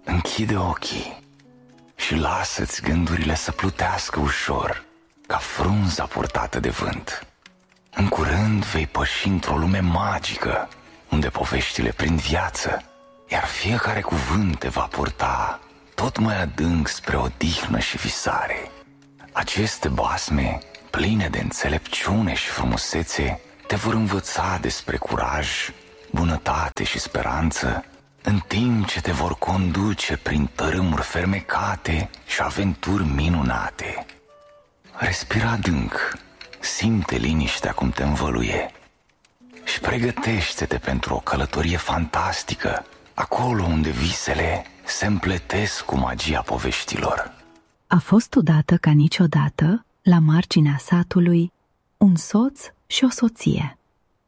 Închide ochii și lasă-ți gândurile să plutească ușor, ca frunza purtată de vânt. În curând vei păși într-o lume magică, unde poveștile prind viață, iar fiecare cuvânt te va purta tot mai adânc spre odihnă și visare. Aceste basme, pline de înțelepciune și frumusețe, te vor învăța despre curaj, bunătate și speranță, în timp ce te vor conduce prin tărâmuri fermecate și aventuri minunate. Respira adânc, simte liniștea cum te învăluie și pregătește-te pentru o călătorie fantastică, acolo unde visele se împletesc cu magia poveștilor. A fost odată ca niciodată, la marginea satului, un soț și o soție.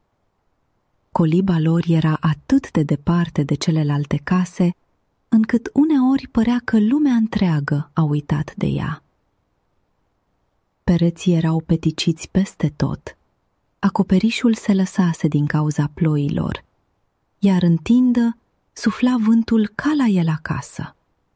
Coliba lor era atât de departe de celelalte case, încât uneori părea că lumea întreagă a uitat de ea. Pereții erau peticiți peste tot, acoperișul se lăsase din cauza ploilor, iar în tindă sufla vântul ca la el acasă.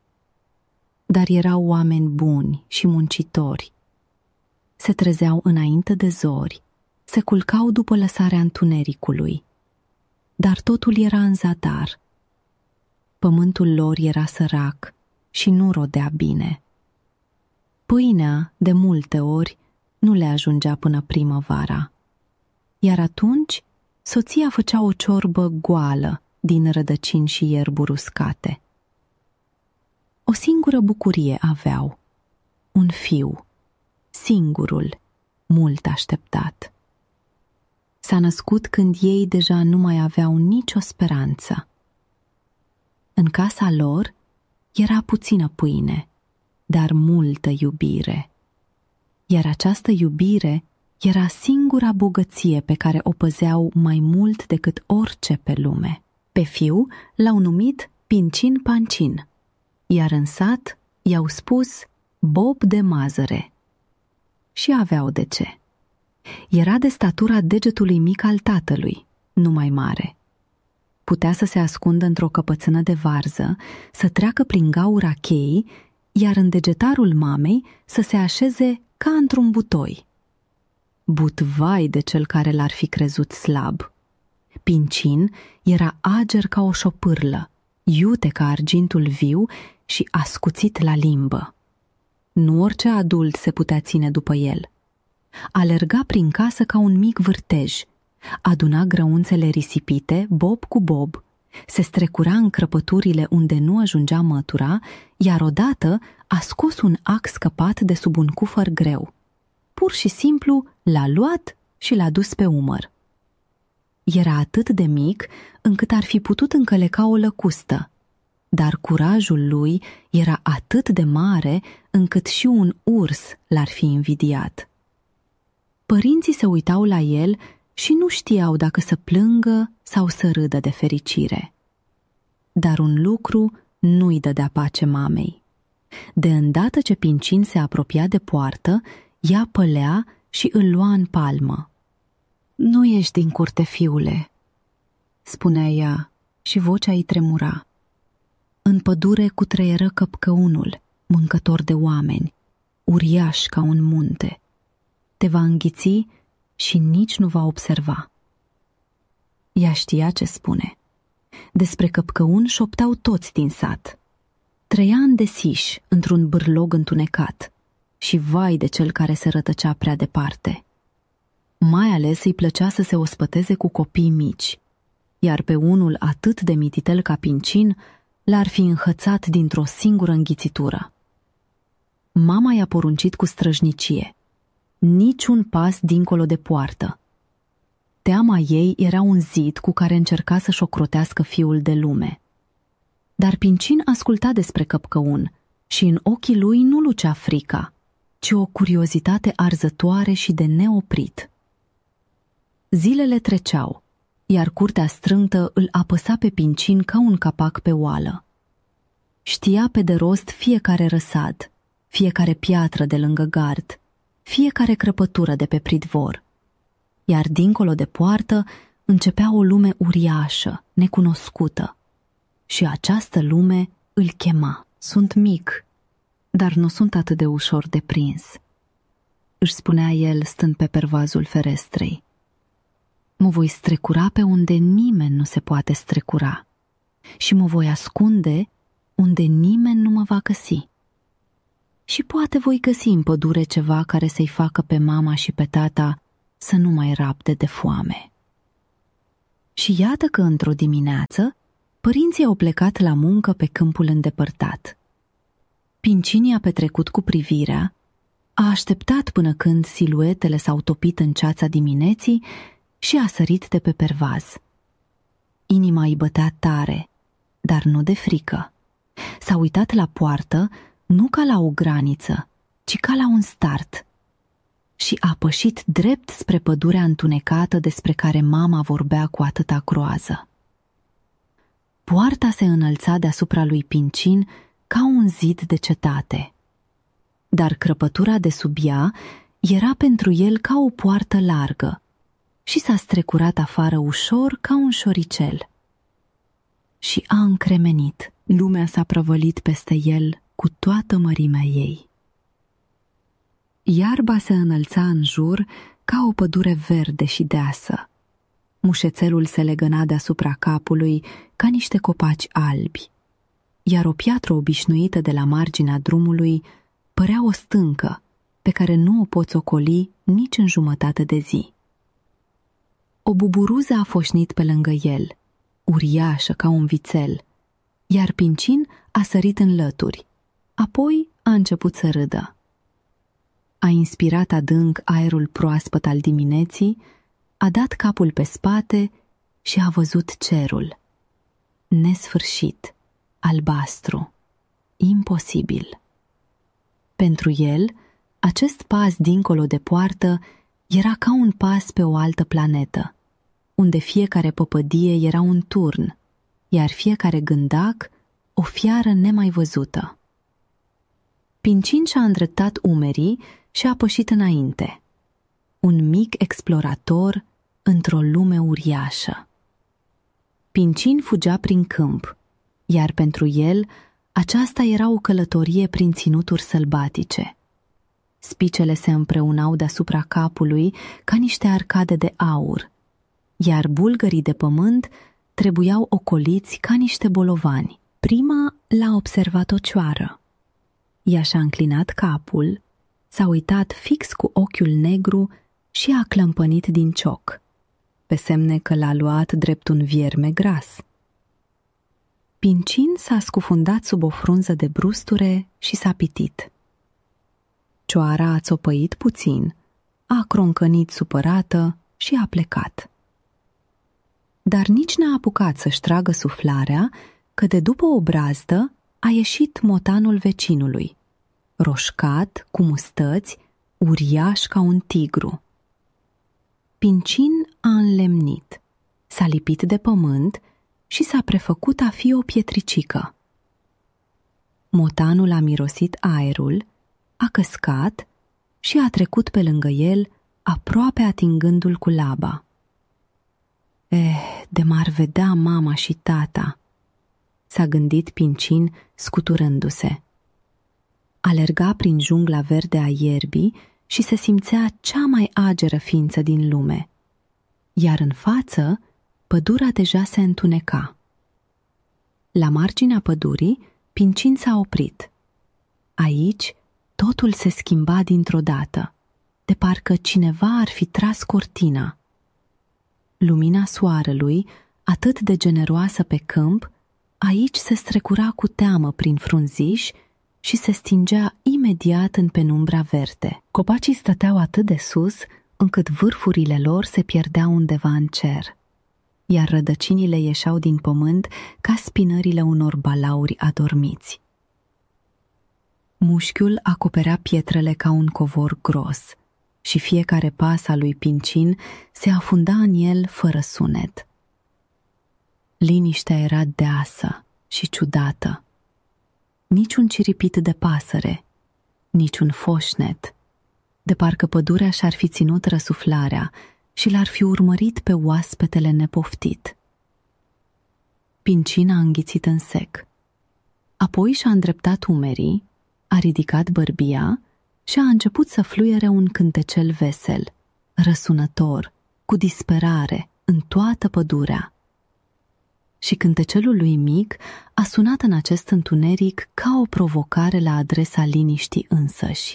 Dar erau oameni buni și muncitori. Se trezeau înainte de zori, se culcau după lăsarea întunericului, dar totul era în zadar. Pământul lor era sărac și nu rodea bine. Pâinea, de multe ori, nu le ajungea până primăvara, iar atunci soția făcea o ciorbă goală din rădăcini și ierburi uscate. O singură bucurie aveau, un fiu, singurul, mult așteptat. S-a născut când ei deja nu mai aveau nicio speranță. În casa lor era puțină pâine, dar multă iubire. Iar această iubire era singura bogăție pe care o păzeau mai mult decât orice pe lume. Pe fiu l-au numit Pincin Pancin, iar în sat i-au spus Bob de Mazăre. Și aveau de ce. Era de statura degetului mic al tatălui, nu mai mare. Putea să se ascundă într-o căpățână de varză, să treacă prin gaura cheii, iar în degetarul mamei să se așeze ca într-un butoi. Butvai de cel care l-ar fi crezut slab. Pincin era ager ca o șopârlă, iute ca argintul viu și ascuțit la limbă. Nu orice adult se putea ține după el. Alerga prin casă ca un mic vârtej, aduna grăunțele risipite, bob cu bob, se strecura în crăpăturile unde nu ajungea mătura, iar odată a scos un ac scăpat de sub un cufăr greu. Pur și simplu l-a luat și l-a dus pe umăr. Era atât de mic încât ar fi putut încăleca o lăcustă, dar curajul lui era atât de mare încât și un urs l-ar fi invidiat. Părinții se uitau la el și nu știau dacă să plângă sau să râdă de fericire. Dar un lucru nu-i dădea pace mamei. De îndată ce Pincin se apropia de poartă, ea pălea și îl lua în palmă. "Nu ești din curte, fiule," spunea ea și vocea îi tremura. În pădure cutreieră căpcăunul, mâncător de oameni, uriaș ca un munte. Te va înghiți și nici nu va observa. Ea știa ce spune. Despre căpcăun șopteau toți din sat. Trăia îndesiș într-un bârlog întunecat și vai de cel care se rătăcea prea departe. Mai ales îi plăcea să se ospăteze cu copii mici, iar pe unul atât de mititel ca Pincin l-ar fi înhățat dintr-o singură înghițitură. Mama i-a poruncit cu străjnicie: niciun pas dincolo de poartă. Teama ei era un zid cu care încerca să-și ocrotească fiul de lume. Dar Pincin asculta despre căpcăun și în ochii lui nu lucea frica, ci o curiozitate arzătoare și de neoprit. Zilele treceau, iar curtea strâmtă îl apăsa pe Pincin ca un capac pe oală. Știa pe de rost fiecare răsad, fiecare piatră de lângă gard, fiecare crăpătură de pe pridvor. Iar dincolo de poartă începea o lume uriașă, necunoscută. Și această lume Îl chema. Sunt mic, dar nu sunt atât de ușor de prins, își spunea el stând pe pervazul ferestrei. Mă voi strecura pe unde nimeni nu se poate strecura și mă voi ascunde unde nimeni nu mă va găsi. Și poate voi găsi în pădure ceva care să-i facă pe mama și pe tata să nu mai rabde de foame. Și iată că într-o dimineață, părinții au plecat la muncă pe câmpul îndepărtat. Pincini a petrecut cu privirea, a așteptat până când siluetele s-au topit în ceața dimineții și a sărit de pe pervaz. Inima îi bătea tare, dar nu de frică. S-a uitat la poartă, nu ca la o graniță, ci ca la un start. Și a pășit drept spre pădurea întunecată despre care mama vorbea cu atâta groază. Poarta se înălța deasupra lui Pincin ca un zid de cetate, dar crăpătura de sub ea era pentru el ca o poartă largă și s-a strecurat afară ușor ca un șoricel. Și a încremenit. Lumea s-a prăvălit peste el cu toată mărimea ei. Iarba se înălța în jur ca o pădure verde și deasă. Mușețelul se legăna deasupra capului ca niște copaci albi, iar o piatră obișnuită de la marginea drumului părea o stâncă pe care nu o poți ocoli nici în jumătate de zi. O buburuză a foșnit pe lângă el, uriașă ca un vițel, iar Pincin a sărit în lături, apoi a început să râdă. A inspirat adânc aerul proaspăt al dimineții, a dat capul pe spate și a văzut cerul. Nesfârșit, albastru, imposibil. Pentru el, acest pas dincolo de poartă era ca un pas pe o altă planetă, unde fiecare păpădie era un turn, iar fiecare gândac o fiară nemai văzută. Pincin și-a îndreptat umerii și a pășit înainte, un mic explorator într-o lume uriașă. Pincin fugea prin câmp, iar pentru el aceasta era o călătorie prin ținuturi sălbatice. Spicele se împreunau deasupra capului ca niște arcade de aur, iar bulgării de pământ trebuiau ocoliți ca niște bolovani. Prima l-a observat o cioară. Ea și-a înclinat capul, s-a uitat fix cu ochiul negru și a clămpănit din cioc, pe semne că l-a luat drept un vierme gras. Pincin s-a scufundat sub o frunză de brusture și s-a pitit. Cioara a țopăit puțin, a croncănit supărată și a plecat. Dar nici n-a apucat să-și tragă suflarea, că de după o brazdă a ieșit motanul vecinului, roșcat, cu mustăți, uriaș ca un tigru. Pincin a înlemnit, s-a lipit de pământ și s-a prefăcut a fi o pietricică. Motanul a mirosit aerul, a căscat și a trecut pe lângă el, aproape atingându-l cu laba. De m-ar vedea mama și tata, s-a gândit Pincin scuturându-se. Alerga prin jungla verde a ierbii și se simțea cea mai ageră ființă din lume, iar în față pădurea deja se întuneca. La marginea pădurii, Pincin s-a oprit. Aici totul se schimba dintr-o dată, de parcă cineva ar fi tras cortina. Lumina soarelui, atât de generoasă pe câmp, aici se strecura cu teamă prin frunziși și se stingea imediat în penumbra verde. Copacii stăteau atât de sus, încât vârfurile lor se pierdeau undeva în cer, iar rădăcinile ieșeau din pământ ca spinările unor balauri adormiți. Mușchiul acoperea pietrele ca un covor gros și fiecare pas al lui Pincin se afunda în el fără sunet. Liniștea era deasă și ciudată. Niciun ciripit de pasăre, niciun foșnet, de parcă pădurea și-ar fi ținut răsuflarea și l-ar fi urmărit pe oaspetele nepoftit. Pincin a înghițit în sec. Apoi și-a îndreptat umerii, a ridicat bărbia și a început să fluiere un cântecel vesel, răsunător, cu disperare, în toată pădurea. Și cântecelul lui mic a sunat în acest întuneric ca o provocare la adresa liniștii însăși.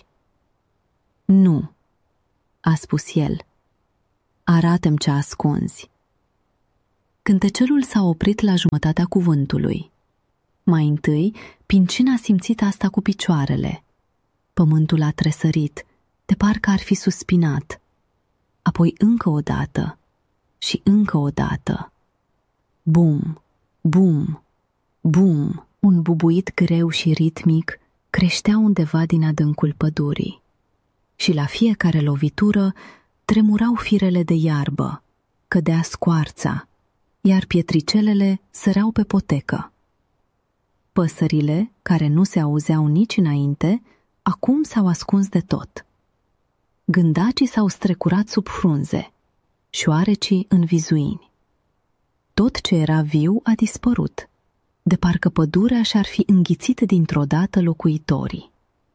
Nu, a spus el, arată-mi ce ascunzi. Cântecelul s-a oprit la jumătatea cuvântului. Mai întâi, Pincin a simțit asta cu picioarele. Pământul a tresărit, de parcă ar fi suspinat. Apoi încă o dată și încă o dată. Bum, bum, bum, un bubuit greu și ritmic creștea undeva din adâncul pădurii. Și la fiecare lovitură tremurau firele de iarbă, cădea scoarța, iar pietricelele săreau pe potecă. Păsările, care nu se auzeau nici înainte, acum s-au ascuns de tot. Gândacii s-au strecurat sub frunze, șoarecii în vizuini. Tot ce era viu a dispărut, de parcă pădurea și-ar fi înghițit dintr-o dată locuitorii.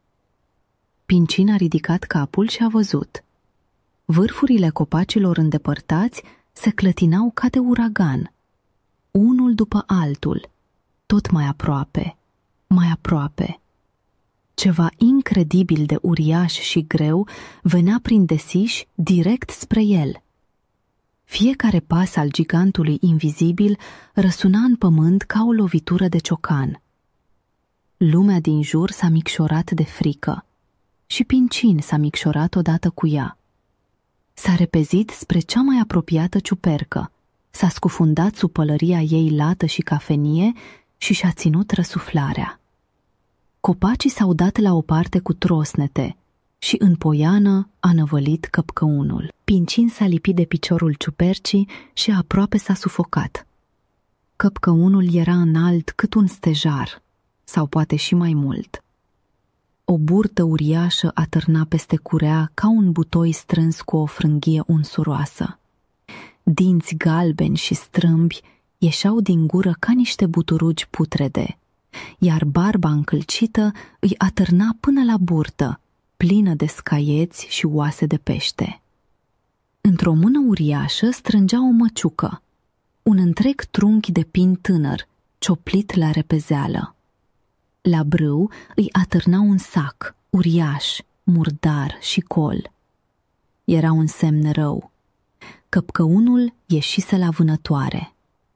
Pincin a ridicat capul și a văzut. Vârfurile copacilor îndepărtați se clătinau ca de uragan, unul după altul, tot mai aproape, mai aproape. Ceva incredibil de uriaș și greu venea prin desiș direct spre el. Fiecare pas al gigantului invizibil răsuna în pământ ca o lovitură de ciocan. Lumea din jur s-a micșorat de frică și Pincin s-a micșorat odată cu ea. S-a repezit spre cea mai apropiată ciupercă, s-a scufundat sub pălăria ei lată și cafenie și și-a ținut răsuflarea. Copacii s-au dat la o parte cu trosnete și în poiană a năvălit căpcăunul. Pincin s-a lipit de piciorul ciupercii și aproape s-a sufocat. Căpcăunul era înalt cât un stejar, sau poate și mai mult. O burtă uriașă atârna peste curea ca un butoi strâns cu o frânghie unsuroasă. Dinți galbeni și strâmbi ieșeau din gură ca niște buturugi putrede, iar barba încălcită îi atârna până la burtă, plină de scaieți și oase de pește. Într-o mână uriașă strângea o măciucă, un întreg trunchi de pin tânăr, cioplit la repezeală. La brâu îi atârna un sac, uriaș, murdar și col. Era un semn rău. Căpcăunul ieșise la vânătoare.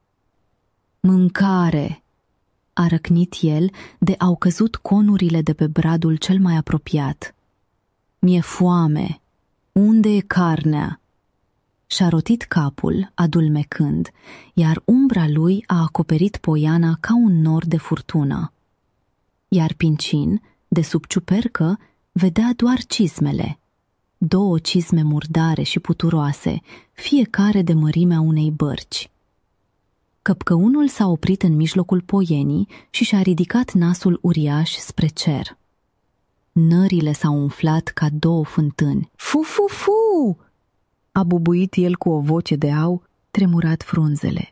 Mâncare! A răcnit el de au căzut conurile de pe bradul cel mai apropiat. Mi-e foame! Unde e carnea? Și-a rotit capul, adulmecând, iar umbra lui a acoperit poiana ca un nor de furtună. Iar Pincin, de sub ciupercă, vedea doar cizmele. 2 cizme murdare și puturoase, fiecare de mărimea unei bărci. Căpcăunul s-a oprit în mijlocul poienii și și-a ridicat nasul uriaș spre cer. Nările s-au umflat ca 2 fântâni. Fu, fu, fu! A bubuit el cu o voce de au, tremurat frunzele.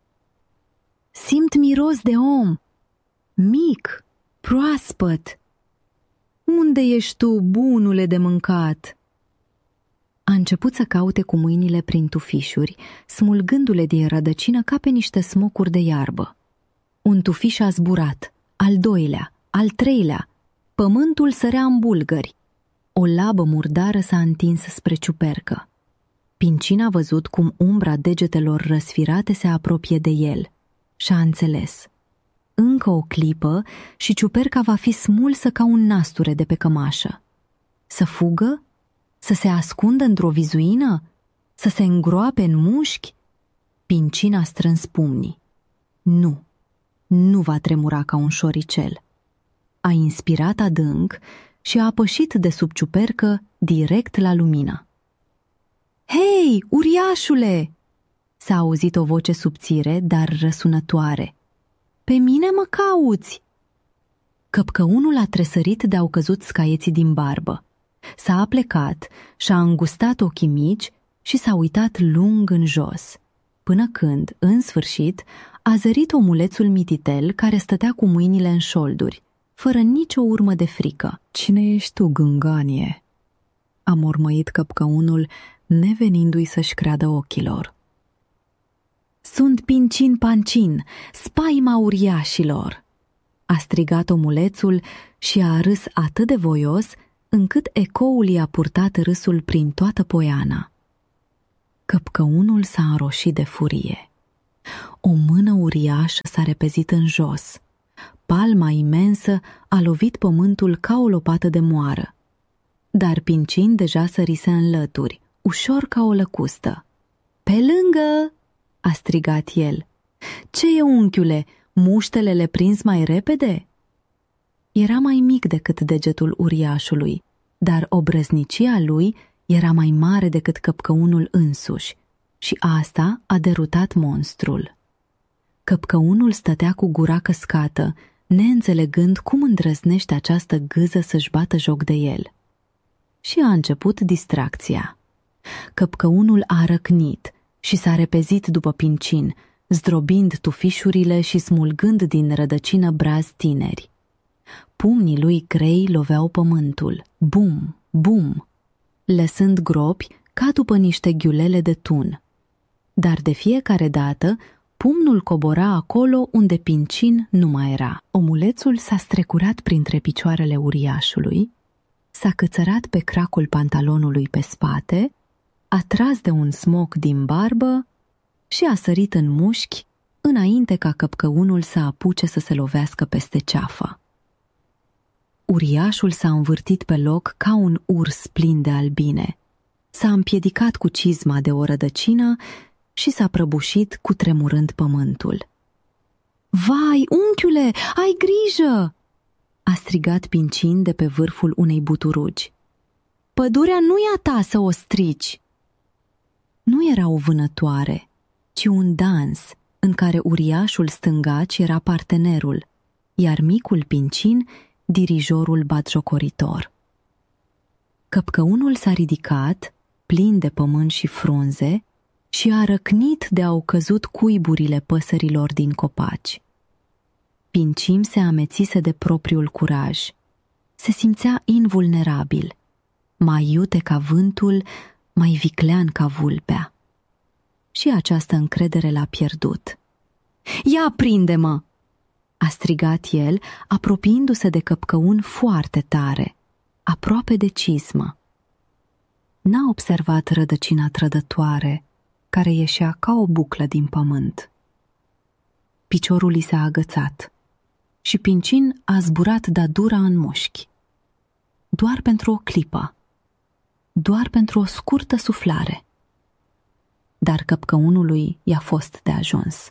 Simt miros de om! Mic! Proaspăt! Unde ești tu, bunule de mâncat? A început să caute cu mâinile prin tufișuri, smulgându-le din rădăcină ca pe niște smocuri de iarbă. Un tufiș a zburat, al 2-lea, al 3-lea. Pământul sărea în bulgări. O labă murdară s-a întins spre ciupercă. Pincin a văzut cum umbra degetelor răsfirate se apropie de el și-a înțeles. Încă o clipă și ciuperca va fi smulsă ca un nasture de pe cămașă. Să fugă? Să se ascundă într-o vizuină? Să se îngroape în mușchi? Pincin a strâns pumnii. Nu, nu va tremura ca un șoricel. A inspirat adânc și a apășit de sub ciupercă direct la lumină. Hei, uriașule! S-a auzit o voce subțire, dar răsunătoare. Pe mine mă cauți? Căpcăunul a tresărit de au căzut scaieții din barbă. S-a aplecat și-a îngustat ochii mici și s-a uitat lung în jos, până când, în sfârșit, A zărit omulețul mititel care stătea cu mâinile în șolduri, fără nicio urmă de frică. "Cine ești tu, gânganie?" a mormăit căpcăunul, nevenindu-i să-și creadă ochilor. "Sunt Pincin Pancin, spaima uriașilor!" a strigat omulețul și a râs atât de voios, încât ecoul i-a purtat râsul prin toată poiana. Căpcăunul s-a înroșit de furie. O mână uriașă s-a repezit în jos. Palma imensă a lovit pământul ca o lopată de moară. Dar Pincin deja sărise în lături, ușor ca o lăcustă. "Pe lângă!" a strigat el. "Ce e, unchiule, muștele le prins mai repede?" Era mai mic decât degetul uriașului, dar obrăznicia lui era mai mare decât căpcăunul însuși și asta a derutat monstrul. Căpcăunul stătea cu gura căscată, neînțelegând cum îndrăznește această gâză să-și bată joc de el. Și a început distracția. Căpcăunul a răcnit și s-a repezit după Pincin, zdrobind tufișurile și smulgând din rădăcină brazi tineri. Pumnii lui grei loveau pământul, bum, bum, lăsând gropi ca după niște ghiulele de tun. Dar de fiecare dată, pumnul cobora acolo unde Pincin nu mai era. Omulețul s-a strecurat printre picioarele uriașului, s-a cățărat pe cracul pantalonului pe spate, a tras de un smoc din barbă și a sărit în mușchi înainte ca căpcăunul să apuce să se lovească peste ceafă. Uriașul s-a învârtit pe loc ca un urs plin de albine, s-a împiedicat cu cizma de o rădăcină și s-a prăbușit cutremurând pământul. "Vai, unchiule, ai grijă!" a strigat Pincin de pe vârful unei buturugi. "Pădurea nu e a ta să o strici!" Nu era o vânătoare, ci un dans în care uriașul stângaci era partenerul, iar micul Pincin dirijorul batjocoritor. Căpcăunul s-a ridicat, plin de pământ și frunze, și a răcnit de au căzut cuiburile păsărilor din copaci. Pincin se amețise de propriul curaj. Se simțea invulnerabil, mai iute ca vântul, mai viclean ca vulpea. Și această încredere l-a pierdut. "Ia, prinde-mă!" a strigat el, apropiindu-se de căpcăun foarte tare, aproape de cizmă. N-a observat rădăcina trădătoare, care ieșea ca o buclă din pământ. Piciorul i s-a agățat și Pincin a zburat de-a-dura în mușchi. Doar pentru o clipă, doar pentru o scurtă suflare. Dar căpcăunului i-a fost de ajuns.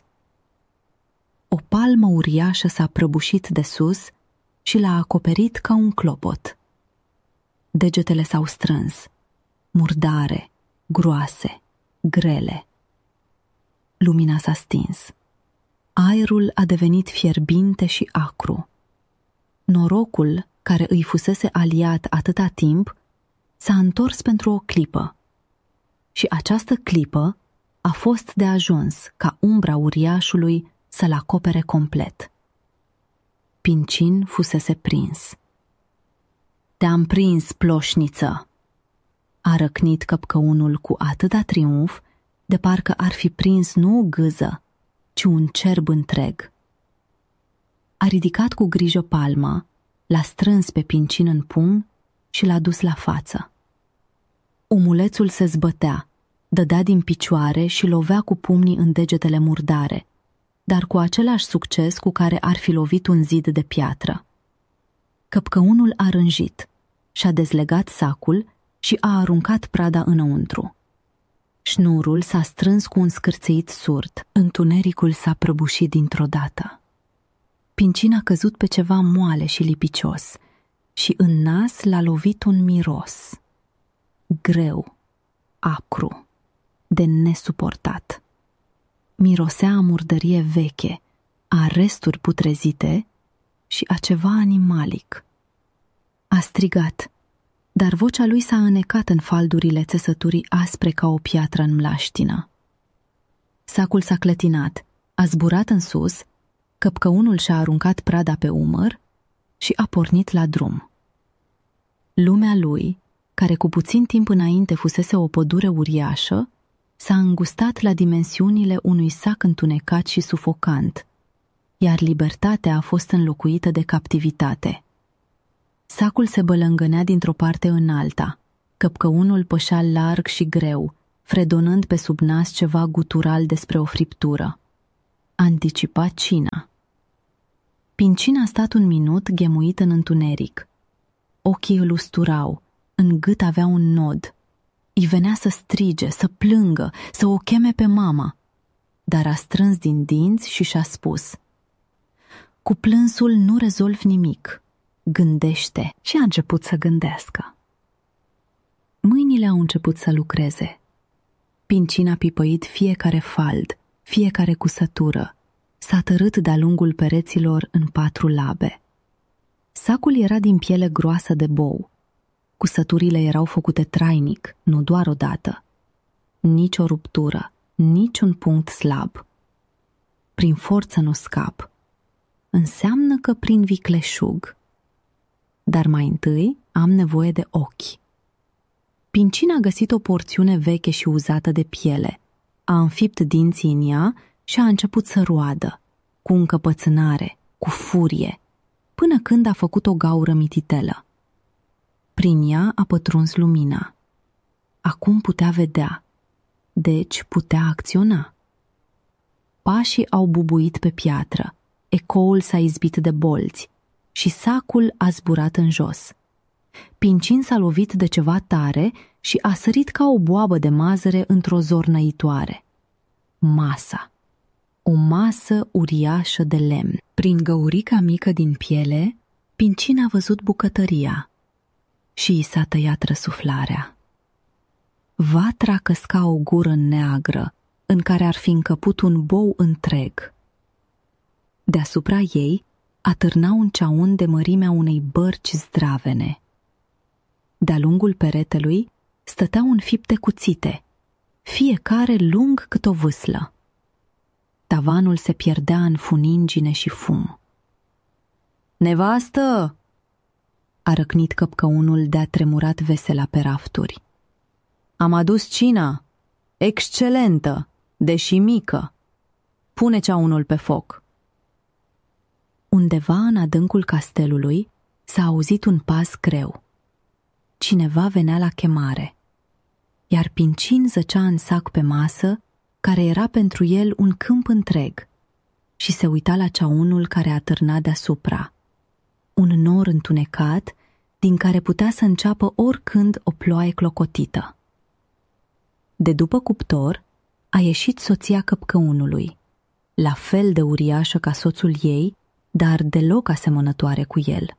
O palmă uriașă s-a prăbușit de sus și l-a acoperit ca un clopot. Degetele s-au strâns, murdare, groase, grele. Lumina s-a stins. Aerul a devenit fierbinte și acru. Norocul, care îi fusese aliat atâta timp, s-a întors pentru o clipă. Și această clipă a fost de ajuns ca umbra uriașului să-l acopere complet. Pincin fusese prins. "Te-am prins, ploșniță!" a răcnit căpcăunul cu atâta triumf, de parcă ar fi prins nu o gâză, ci un cerb întreg. A ridicat cu grijă palma, l-a strâns pe Pincin în pumn și l-a dus la față. Omulețul se zbătea, dădea din picioare și lovea cu pumnii în degetele murdare, dar cu același succes cu care ar fi lovit un zid de piatră. Căpcăunul a rânjit, și-a dezlegat sacul și a aruncat prada înăuntru. Șnurul s-a strâns cu un scârțâit surd. Întunericul s-a prăbușit dintr-o dată. Pincin a căzut pe ceva moale și lipicios și în nas l-a lovit un miros. Greu, acru, de nesuportat. Mirosea a murdărie veche, a resturi putrezite și a ceva animalic. A strigat, dar vocea lui s-a înecat în faldurile țesăturii aspre ca o piatră în mlaștină. Sacul s-a clătinat A zburat în sus, căpcăunul și-a aruncat prada pe umăr și a pornit la drum. Lumea lui, care cu puțin timp înainte fusese o pădure uriașă, s-a îngustat la dimensiunile unui sac întunecat și sufocant, iar libertatea a fost înlocuită de captivitate. Sacul se bălângănea dintr-o parte în alta, căpcăunul pășea larg și greu, fredonând pe sub nas ceva gutural despre o friptură. Anticipa cina. Pincina a stat un minut ghemuit în întuneric. Ochii îl usturau, în gât avea un nod. Îi venea să strige, să plângă, să o cheme pe mama, dar a strâns din dinți și și-a spus: cu plânsul nu rezolvi nimic, gândește. Și a început să gândească. Mâinile au început să lucreze. Pincina a pipăit fiecare fald, fiecare cusătură, s-a tărât de-a lungul pereților în 4 labe. Sacul era din piele groasă de bou. Cusăturile erau făcute trainic, nu doar odată. Nici o ruptură, nici un punct slab. Prin forță nu scap. Înseamnă că prin vicleșug. Dar mai întâi am nevoie de ochi. Pincina a găsit o porțiune veche și uzată de piele, a înfipt dinții în ea și a început să roadă, cu încăpățânare, cu furie, până când a făcut o gaură mititelă. Prin ea a pătruns lumina. Acum putea vedea, deci putea acționa. Pașii au bubuit pe piatră, ecoul s-a izbit de bolți și sacul a zburat în jos. Pincin s-a lovit de ceva tare și a sărit ca o boabă de mazăre într-o zornăitoare. Masa. O masă uriașă de lemn. Prin găurica mică din piele, Pincin a văzut bucătăria și i s-a tăiat răsuflarea. Vatra căsca o gură neagră, în care ar fi încăput un bou întreg. Deasupra ei atârna un ceaun de mărimea unei bărci zdravene. De-a lungul peretelui stăteau înfipte cuțite, fiecare lung cât o vâslă. Tavanul se pierdea în funingine și fum. Nevastă! A răcnit căpcăunul de-a tremurat vesela pe rafturi. Am adus cina, excelentă, deși mică. Pune ceaunul pe foc. Undeva în adâncul castelului s-a auzit un pas greu. Cineva venea la chemare, iar Pincin zăcea în sac pe masă, care era pentru el un câmp întreg, și se uita la ceaunul care atârna deasupra, un nor întunecat din care putea să înceapă oricând o ploaie clocotită. De după cuptor a ieșit soția căpcăunului, la fel de uriașă ca soțul ei, dar deloc asemănătoare cu el.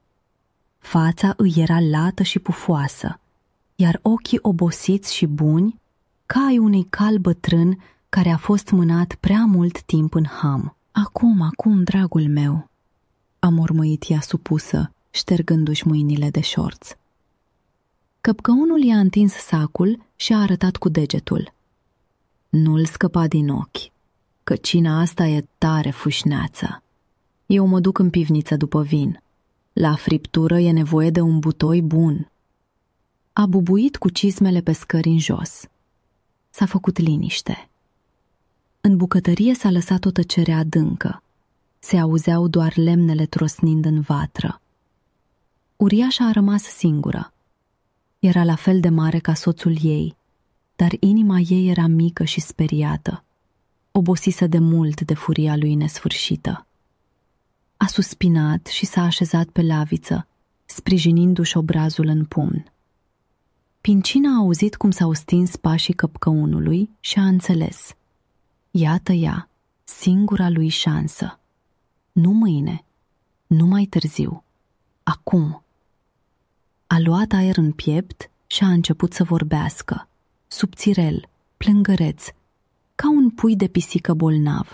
Fața îi era lată și pufoasă, iar ochii obosiți și buni, ca ai unui cal bătrân care a fost mânat prea mult timp în ham. Acum, dragul meu, a mormăit ea supusă, ștergându-și mâinile de șorț. Căpcăunul i-a întins sacul și a arătat cu degetul. Nu-l scăpa din ochi, că cina asta e tare fâșneață. Eu mă duc în pivniță după vin. La friptură e nevoie de un butoi bun. A bubuit cu cizmele pe scări în jos. S-a făcut liniște. În bucătărie s-a lăsat o tăcere adâncă. Se auzeau doar lemnele trosnind în vatră. Uriașa a rămas singură. Era la fel de mare ca soțul ei, dar inima ei era mică și speriată, obosisă de mult de furia lui nesfârșită. A suspinat și s-a așezat pe laviță, sprijinindu-și obrazul în pumn. Pincina a auzit cum s-au stins pașii căpcăunului și a înțeles. Iată ea, singura lui șansă. Nu mâine, nu mai târziu, acum. A luat aer în piept și a început să vorbească, subțirel, plângăreț, ca un pui de pisică bolnav.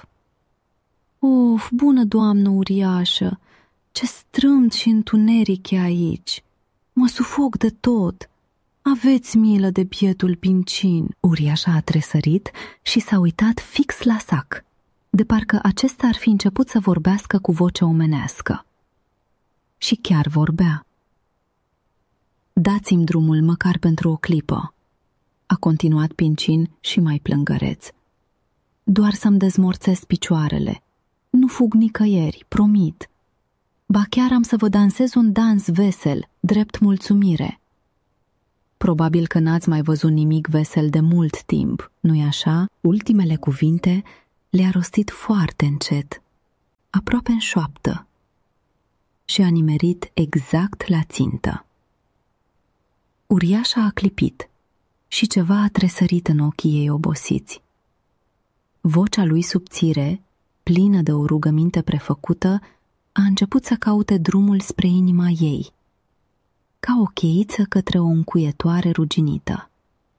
Of, bună doamnă uriașă, ce strâmt și întuneric e aici! Mă sufoc de tot! Aveți milă de bietul Pincin! Uriașa a tresărit și s-a uitat fix la sac. de parcă acesta ar fi început să vorbească cu voce omenească. Și chiar vorbea. Dați-mi drumul măcar pentru o clipă, a continuat Pincin și mai plângăreț. Doar să-mi dezmorțesc picioarele. Nu fug nicăieri, promit. Ba chiar am să vă dansez un dans vesel, drept mulțumire. Probabil că n-ați mai văzut nimic vesel de mult timp, nu-i așa? Ultimele cuvinte le-a rostit foarte încet, aproape în șoaptă, și a nimerit exact la țintă. Uriașa a clipit și ceva a tresărit în ochii ei obosiți. Vocea lui subțire, plină de o rugăminte prefăcută, a început să caute drumul spre inima ei, ca o cheiță către o încuietoare ruginită.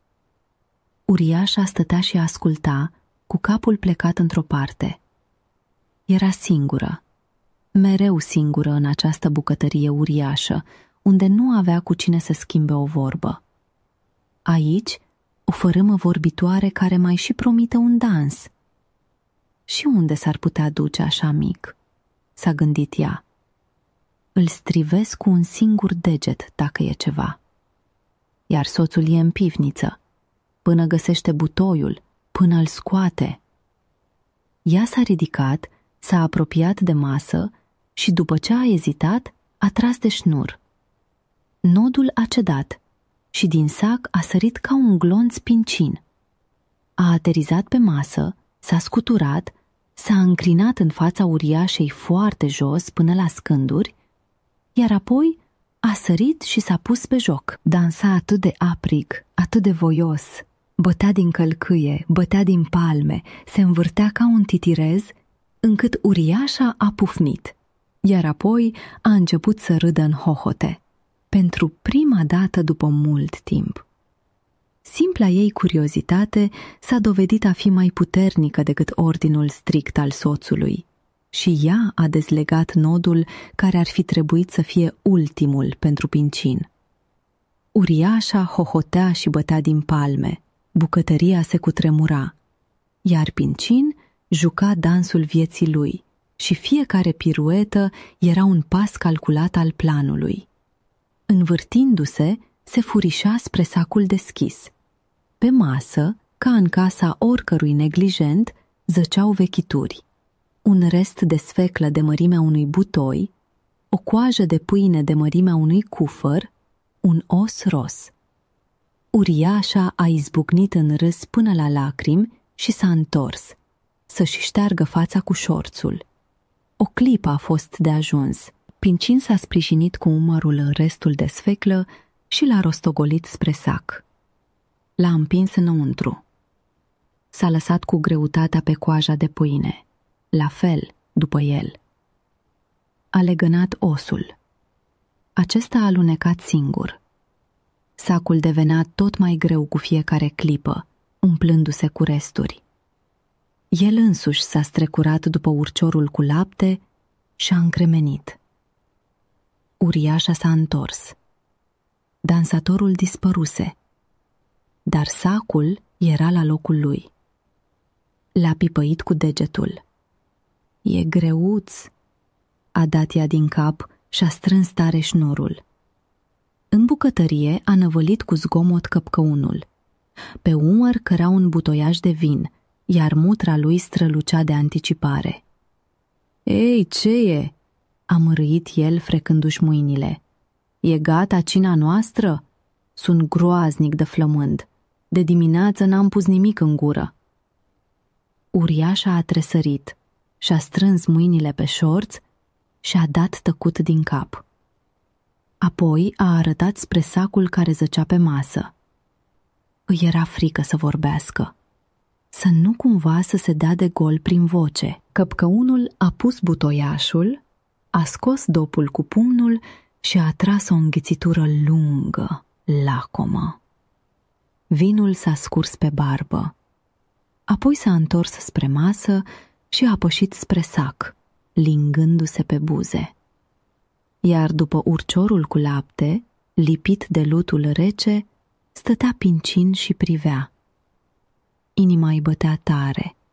Uriașa stătea și asculta, cu capul plecat într-o parte. Era singură, mereu singură în această bucătărie uriașă, unde nu avea cu cine să schimbe o vorbă. Aici, o fărâmă vorbitoare care mai și promite un dans. Și unde s-ar putea duce așa mic? S-a gândit ea. Îl strivesc cu un singur deget dacă e ceva. Iar soțul e în pivniță, până găsește butoiul, până îl scoate. Ea s-a ridicat, s-a apropiat de masă și după ce a ezitat, a tras de șnur. Nodul a cedat și din sac a sărit ca un glonț Pincin. A aterizat pe masă, s-a scuturat, s-a înclinat în fața uriașei foarte jos până la scânduri, iar apoi a sărit și s-a pus pe joc. Dansa atât de aprig, atât de voios, bătea din călcâie, bătea din palme, se învârtea ca un titirez, încât uriașa a pufnit, iar apoi a început să râdă în hohote, pentru prima dată după mult timp. Simpla ei curiozitate s-a dovedit a fi mai puternică decât ordinul strict al soțului și ea a dezlegat nodul care ar fi trebuit să fie ultimul pentru Pincin. Uriașa hohotea și bătea din palme, bucătăria se cutremura, iar Pincin juca dansul vieții lui și fiecare piruetă era un pas calculat al planului. Învârtindu-se, se furișa spre sacul deschis. Pe masă, ca în casa oricărui neglijent, zăceau vechituri. Un rest de sfeclă de mărimea unui butoi, o coajă de pâine de mărimea unui cufăr, un os ros. Uriașa a izbucnit în râs până la lacrimi și s-a întors, să-și șteargă fața cu șorțul. O clipă a fost de ajuns. Pincin s-a sprijinit cu umărul în restul de sfeclă și l-a rostogolit spre sac. L-a împins înăuntru. S-a lăsat cu greutatea pe coaja de pâine, la fel după el. A legănat osul. Acesta a alunecat singur. Sacul devenea tot mai greu cu fiecare clipă, umplându-se cu resturi. El însuși s-a strecurat după urciorul cu lapte și a încremenit. Uriașa s-a întors. Dansatorul dispăruse, dar sacul era la locul lui. L-a pipăit cu degetul. E greuț, a dat ea din cap și a strâns tare șnurul. În bucătărie a năvălit cu zgomot căpcăunul. Pe umăr cărea un butoiaș de vin, iar mutra lui strălucea de anticipare. Ei, ce e?" a mărâit el frecându-și mâinile. E gata cina noastră? Sunt groaznic de flămând. De dimineață n-am pus nimic în gură." Uriașa a tresărit și-a strâns mâinile pe șorț și a dat tăcut din cap. Apoi a arătat spre sacul care zăcea pe masă. Îi era frică să vorbească, să nu cumva să se dea de gol prin voce. Căpcăunul a pus butoiașul, a scos dopul cu pumnul și a tras o înghițitură lungă, lacomă. Vinul s-a scurs pe barbă. Apoi s-a întors spre masă și a pășit spre sac, lingându-se pe buze. Iar după urciorul cu lapte, lipit de lutul rece, stătea Pincin și privea. Inima îi bătea tare.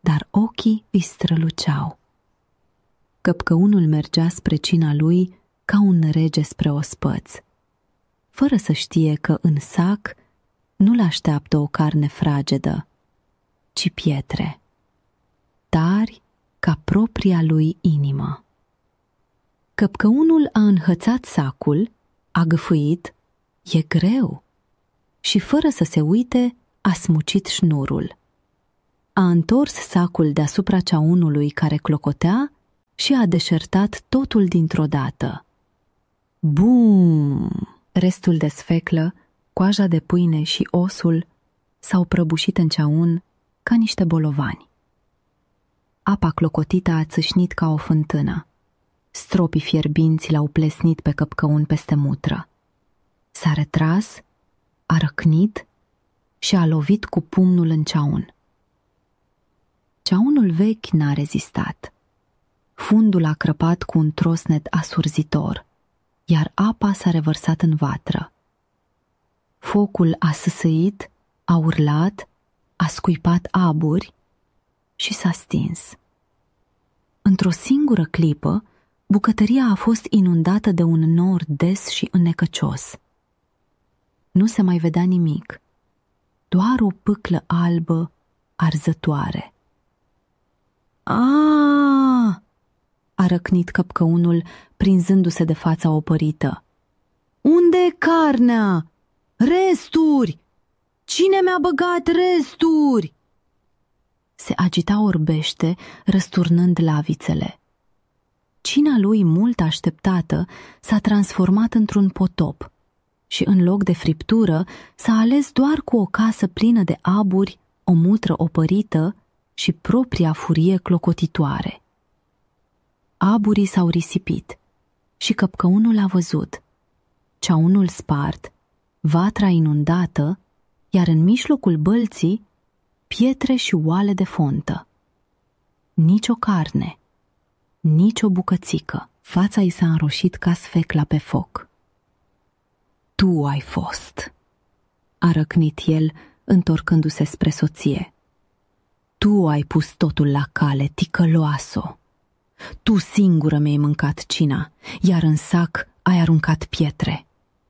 dar ochii îi străluceau. Căpcăunul mergea spre cina lui ca un rege spre ospăț, fără să știe că în sac nu-l așteaptă o carne fragedă, ci pietre, tari ca propria lui inimă. Căpcăunul a înhățat sacul, a gâfâit, e greu, și fără să se uite, a smucit șnurul. A întors sacul deasupra ceaunului care clocotea și a deșertat totul dintr-o dată. Bum! Restul de sfeclă, coaja de pâine și osul s-au prăbușit în ceaun ca niște bolovani. Apa clocotită a țâșnit ca o fântână. Stropii fierbinți l-au plesnit pe căpcăun peste mutră. S-a retras, a răcnit și a lovit cu pumnul în ceaun. Ceaunul vechi n-a rezistat. Fundul a crăpat cu un trosnet asurzitor, iar apa s-a revărsat în vatră. Focul a sâsăit, a urlat, a scuipat aburi și s-a stins. Într-o singură clipă, bucătăria a fost inundată de un nor des și înnecăcios. Nu se mai vedea nimic, doar o pâclă albă arzătoare. A! A răcnit căpcăunul, prinzându-se de fața opărită. Unde-i carnea? Resturi! Cine mi-a băgat resturi? Se agita orbește, răsturnând lavițele. Cina lui mult așteptată s-a transformat într-un potop și în loc de friptură s-a ales doar cu o casă plină de aburi, o mutră opărită și propria furie clocotitoare. Aburii s-au risipit și căpcăunul a văzut ceaunul spart, vatra inundată, iar în mijlocul bălții pietre și oale de fontă. Nici o carne, nici o bucățică. Fața i s-a înroșit ca sfecla pe foc. Tu ai fost, a răcnit el, întorcându-se spre soție. Tu ai pus totul la cale, ticăloasă. Tu singură mi-ai mâncat cina, iar în sac ai aruncat pietre.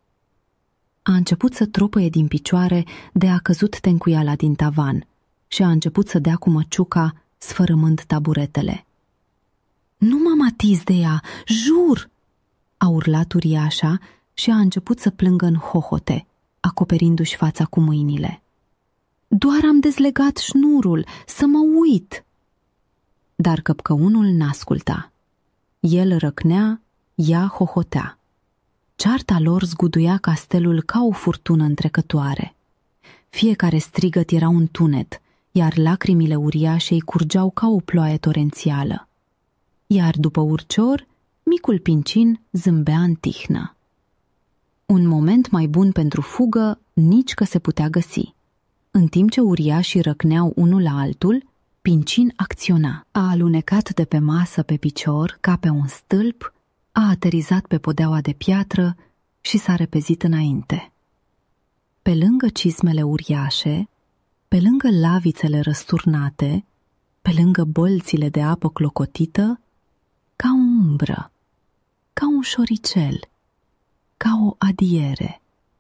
A început să tropăie din picioare de a căzut tencuiala din tavan și a început să dea cu măciuca, sfărâmând taburetele. Nu m-am atins de ea, jur! A urlat uriașa și a început să plângă în hohote, acoperindu-și fața cu mâinile. Doar am dezlegat șnurul, să mă uit! Dar căpcăunul n-asculta. El răcnea, ea hohotea. Cearta lor zguduia castelul ca o furtună întrecătoare. Fiecare strigăt era un tunet, iar lacrimile uriașei curgeau ca o ploaie torențială. Iar după urcior, micul Pincin zâmbea în tihnă. Un moment mai bun pentru fugă nici că se putea găsi. În timp ce uriașii răcneau unul la altul, Pincin acționa. A alunecat de pe masă pe picior, ca pe un stâlp, a aterizat pe podeaua de piatră și s-a repezit înainte. Pe lângă cizmele uriașe, pe lângă lavițele răsturnate, pe lângă bălțile de apă clocotită, ca o umbră, ca un șoricel, ca o adiere.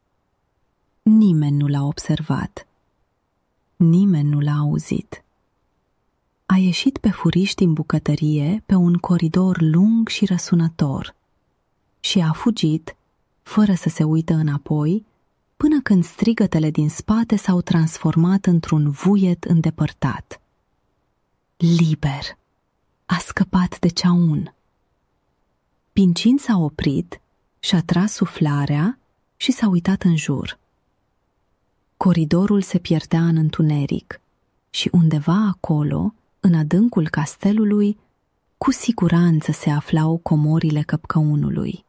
Nimeni nu l-a observat, nimeni nu l-a auzit. A ieșit pe furiș din bucătărie pe un coridor lung și răsunător și a fugit, fără să se uită înapoi, până când strigătele din spate s-au transformat într-un vuiet îndepărtat. Liber! A scăpat de ceaun. Pincin s-a oprit și-a tras suflarea și s-a uitat în jur. Coridorul se pierdea în întuneric și undeva acolo, în adâncul castelului, cu siguranță se aflau comorile căpcăunului.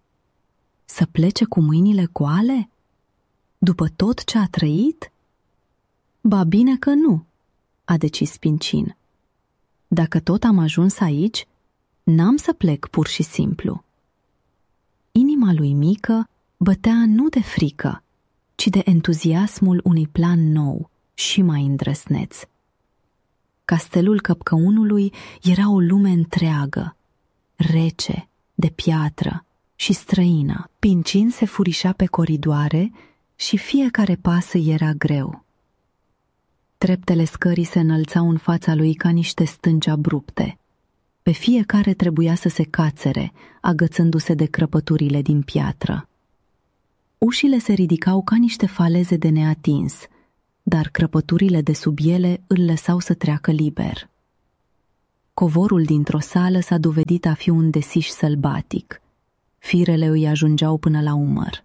Să plece cu mâinile goale? După tot ce a trăit? Ba bine că nu, a decis Pincin. Dacă tot am ajuns aici, n-am să plec pur și simplu. Inima lui mică bătea nu de frică, ci de entuziasmul unui plan nou și mai îndrăsneț. Castelul căpcăunului era o lume întreagă, rece, de piatră și străină. Pincin se furișa pe coridoare și fiecare pas îi era greu. Treptele scării se înălțau în fața lui ca niște stânci abrupte. Pe fiecare trebuia să se cațere, agățându-se de crăpăturile din piatră. Ușile se ridicau ca niște faleze de neatins, dar crăpăturile de sub ele îl lăsau să treacă liber. Covorul dintr-o sală s-a dovedit a fi un desiș sălbatic. Firele îi ajungeau până la umăr.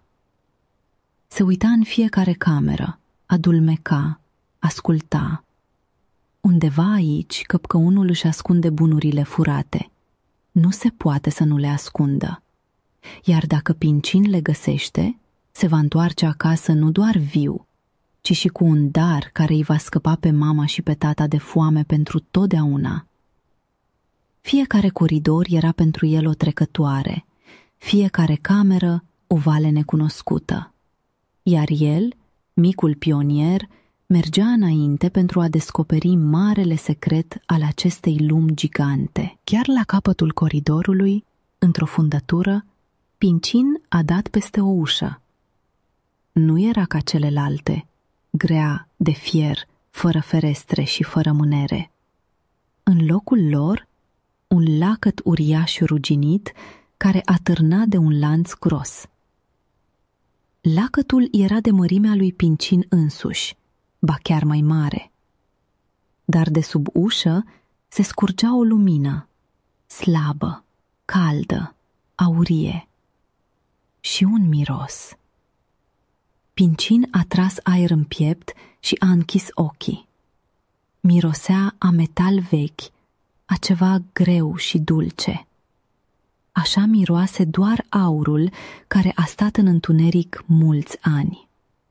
Se uita în fiecare cameră, adulmeca, asculta. Undeva aici, căpcăunul își ascunde bunurile furate. Nu se poate să nu le ascundă. Iar dacă Pincin le găsește, se va întoarce acasă nu doar viu, ci și cu un dar care îi va scăpa pe mama și pe tata de foame pentru totdeauna. Fiecare coridor era pentru el o trecătoare, fiecare cameră o vale necunoscută. Iar el, micul pionier, mergea înainte pentru a descoperi marele secret al acestei lumi gigante. Chiar la capătul coridorului, într-o fundătură, Pincin a dat peste o ușă. Nu era ca celelalte, grea, de fier, fără ferestre și fără mânere. În locul lor, un lacăt uriaș ruginit care atârna de un lanț gros. Lacătul era de mărimea lui Pincin însuși, ba chiar mai mare. Dar de sub ușă se scurgea o lumină, slabă, caldă, aurie. Și un miros. Pincin a tras aer în piept și a închis ochii. Mirosea a metal vechi, a ceva greu și dulce. Așa miroase doar aurul care a stat în întuneric mulți ani.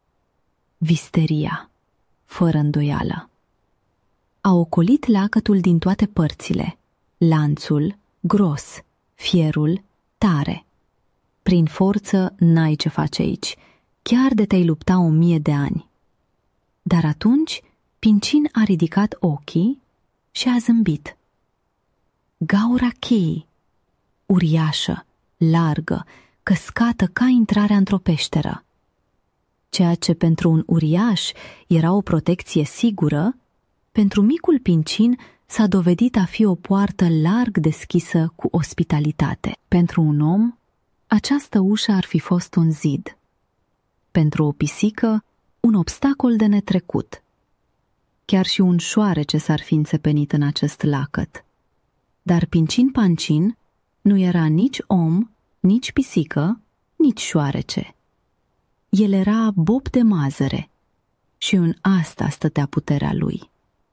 Visteria, fără îndoială. A ocolit lacătul din toate părțile, lanțul, gros, fierul, tare. Prin forță n-ai ce face aici, chiar de te-ai lupta 1000 de ani. Dar atunci Pincin a ridicat ochii și a zâmbit. Gaura cheii, uriașă, largă, căscată ca intrarea într-o peșteră. Ceea ce pentru un uriaș era o protecție sigură, pentru micul Pincin s-a dovedit a fi o poartă larg deschisă cu ospitalitate. Pentru un om, această ușă ar fi fost un zid. Pentru o pisică, un obstacol de netrecut. Chiar și un șoarece s-ar fi înțepenit în acest lacăt. Dar Pincin Pancin nu era nici om, nici pisică, nici șoarece. El era bob de mazăre și în asta stătea puterea lui.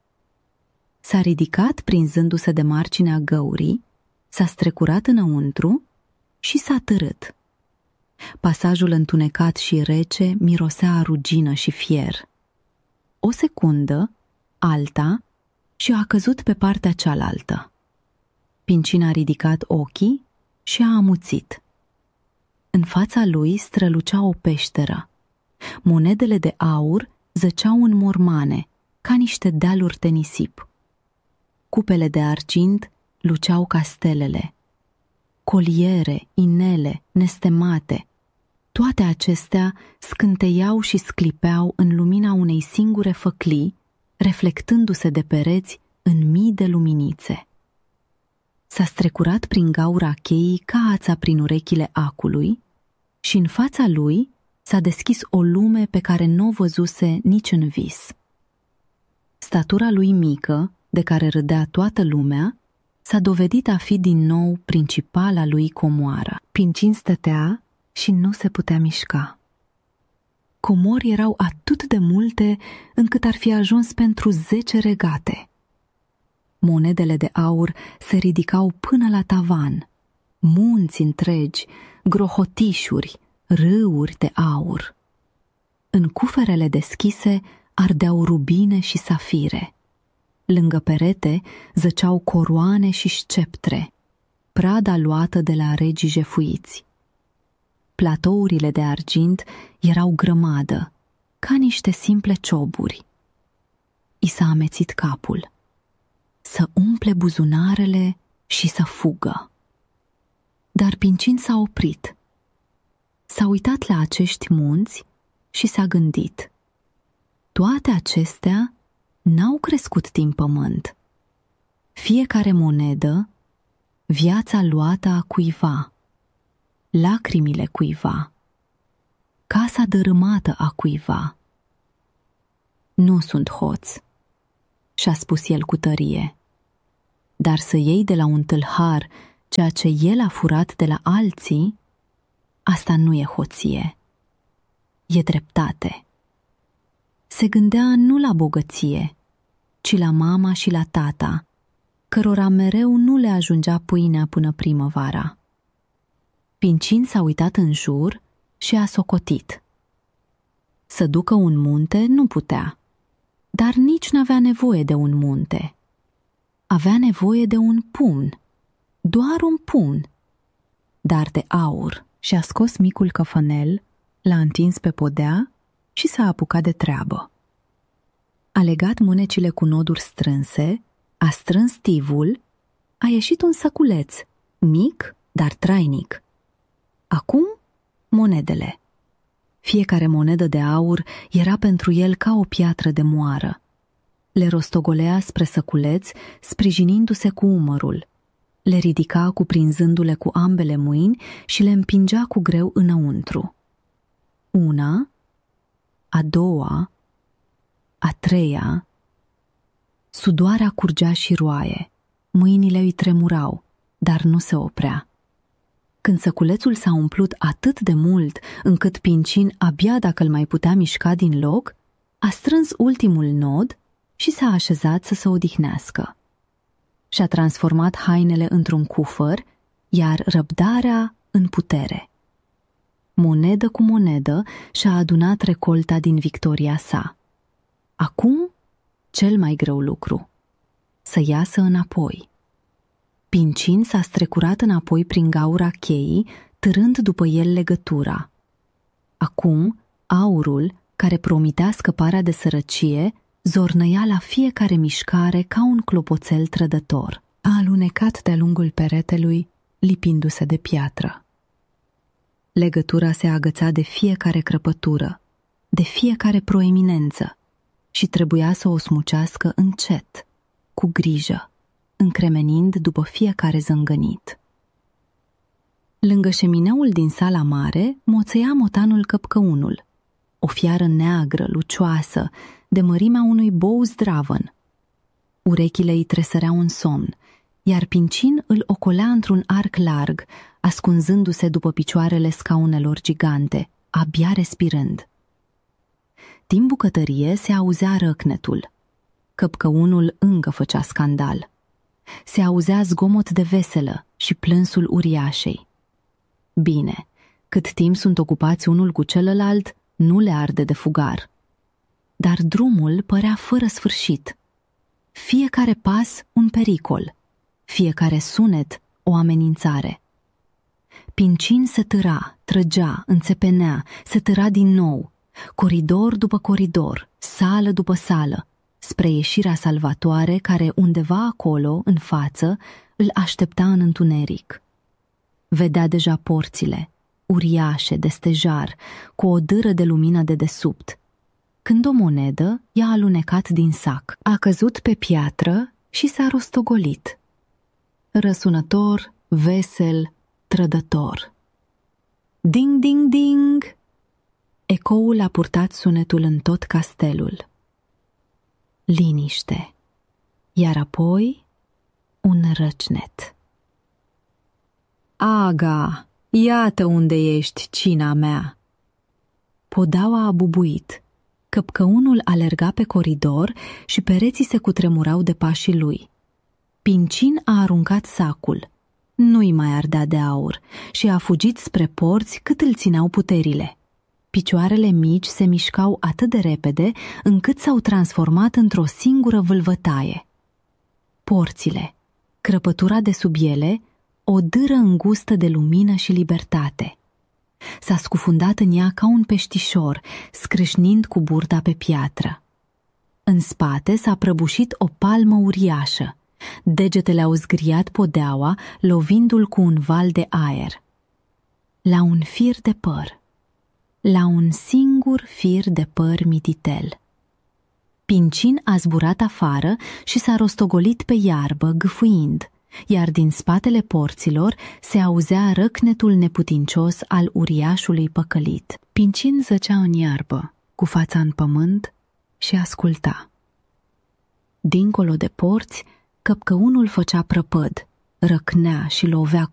S-a ridicat prinzându-se de marginea găurii, s-a strecurat înăuntru și s-a târât. Pasajul întunecat și rece mirosea a rugină și fier. O secundă, alta, și a căzut pe partea cealaltă. Pincin a ridicat ochii și a amuțit. În fața lui strălucea o peșteră. Monedele de aur zăceau în mormane, ca niște dealuri de nisip. Cupele de argint luceau ca stelele. Coliere, inele, nestemate, toate acestea scânteiau și sclipeau în lumina unei singure făclii, reflectându-se de pereți în mii de luminițe. S-a strecurat prin gaura cheii ca ața prin urechile acului și în fața lui s-a deschis o lume pe care nu o văzuse nici în vis. Statura lui mică, de care râdea toată lumea, s-a dovedit a fi din nou principala lui comoară. Pincin stătea și nu se putea mișca. Comori erau atât de multe încât ar fi ajuns pentru 10 regate. Monedele de aur se ridicau până la tavan, munți întregi, grohotișuri, râuri de aur. În cuferele deschise ardeau rubine și safire. Lângă perete zăceau coroane și sceptre, prada luată de la regii jefuiți. Platourile de argint erau grămadă, ca niște simple cioburi. I s-a amețit capul. să umple buzunarele și să fugă. Dar Pincin s-a oprit. S-a uitat la acești munți și s-a gândit: toate acestea n-au crescut din pământ. Fiecare monedă, viața luată a cuiva, lacrimile cuiva, casa dărâmată a cuiva. Nu sunt hoț, și-a spus el cu tărie, dar să iei de la un tâlhar ceea ce el a furat de la alții, asta nu e hoție, e dreptate. Se gândea nu la bogăție, ci la mama și la tata, cărora mereu nu le ajungea pâinea până primăvara. Pincin s-a uitat în jur și a socotit. Să ducă un munte nu putea, dar nici n-avea nevoie de un munte. Avea nevoie de un pumn, doar un pumn, dar de aur. Și-a scos micul căfănel, l-a întins pe podea și s-a apucat de treabă. A legat mânecile cu noduri strânse, a strâns tivul, a ieșit un săculeț, mic, dar trainic. Acum, monedele. Fiecare monedă de aur era pentru el ca o piatră de moară. Le rostogolea spre săculeț, sprijinindu-se cu umărul. Le ridica cuprinzându-le cu ambele mâini și le împingea cu greu înăuntru. Una, a doua, a treia. Sudoarea curgea și roaie, mâinile îi tremurau, dar nu se oprea. Când săculețul s-a umplut atât de mult încât Pincin abia dacă îl mai putea mișca din loc, a strâns ultimul nod și s-a așezat să se odihnească. Și-a transformat hainele într-un cufăr, iar răbdarea în putere. Monedă cu monedă și-a adunat recolta din victoria sa. Acum, cel mai greu lucru, să iasă înapoi. Pincin s-a strecurat înapoi prin gaura cheii, târând după el legătura. Acum, aurul, care promitea scăparea de sărăcie, zornăia la fiecare mișcare ca un clopoțel trădător. A alunecat de-a lungul peretelui, lipindu-se de piatră. Legătura se agăța de fiecare crăpătură, de fiecare proeminență și trebuia să o smucească încet, cu grijă, încremenind după fiecare zângănit. Lângă șemineul din sala mare moțăia motanul căpcăunul, o fiară neagră, lucioasă, de mărimea unui bou zdravăn. Urechile îi tresăreau în somn, iar Pincin îl ocolea într-un arc larg, ascunzându-se după picioarele scaunelor gigante, abia respirând. Din bucătărie se auzea răcnetul. Căpcăunul încă făcea scandal. Se auzea zgomot de veselă și plânsul uriașei. Bine, cât timp sunt ocupați unul cu celălalt, nu le arde de fugar. Dar drumul părea fără sfârșit. Fiecare pas un pericol, fiecare sunet o amenințare. Pincin se târa, trăgea, înțepenea, se târa din nou, coridor după coridor, sală după sală, spre ieșirea salvatoare care undeva acolo, în față, îl aștepta în întuneric. Vedea deja porțile, uriașe, de stejar, cu o dâră de lumină de desubt, când o monedă i-a alunecat din sac. A căzut pe piatră și s-a rostogolit. Răsunător, vesel, trădător. Ding, ding, ding! Ecoul a purtat sunetul în tot castelul. Liniște, iar apoi un răcnet. Aga, iată unde ești, cina mea! Podaua a bubuit. Căpcăunul alerga pe coridor și pereții se cutremurau de pașii lui. Pincin a aruncat sacul. Nu-i mai ardea de aur și a fugit spre porți cât îl țineau puterile. Picioarele mici se mișcau atât de repede încât s-au transformat într-o singură vâlvătaie. Porțile, crăpătura de sub ele, o dâră îngustă de lumină și libertate. S-a scufundat în ea ca un peștișor, scrâșnind cu burta pe piatră. În spate s-a prăbușit o palmă uriașă Degetele au zgriat podeaua, lovindu-l cu un val de aer. La un fir de păr. La un singur fir de păr mititel. Pincin a zburat afară și s-a rostogolit pe iarbă, gâfâind, iar din spatele porților se auzea răcnetul neputincios al uriașului păcălit. Pincin zăcea în iarbă, cu fața în pământ, și asculta. Dincolo de porți, căpcăunul făcea prăpăd, răcnea și lovea